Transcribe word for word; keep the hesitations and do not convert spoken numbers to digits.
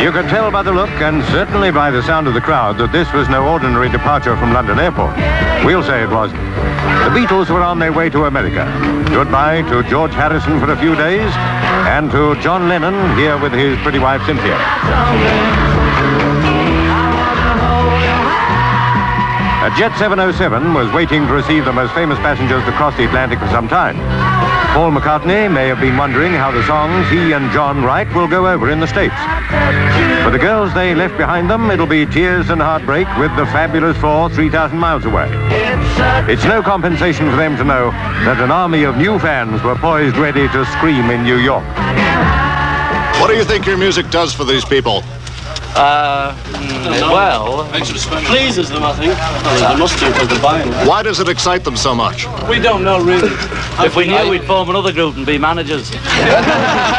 You could tell by the look and certainly by the sound of the crowd that this was no ordinary departure from London Airport. We'll say it wasn't. The Beatles were on their way to America. Goodbye to George Harrison for a few days and to John Lennon here with his pretty wife Cynthia. A Jet seven oh seven was waiting to receive the most famous passengers to cross the Atlantic for some time. Paul McCartney may have been wondering how the songs he and John write will go over in the States. For the girls they left behind them, it'll be tears and heartbreak with the fabulous four three thousand miles away. It's no compensation for them to know that an army of new fans were poised ready to scream in New York. What do you think your music does for these people? Uh, well, pleases them, I think. Well, they must do because they're buying it. Why does it excite them so much? We don't know, really. If we knew, we'd form another group and be managers.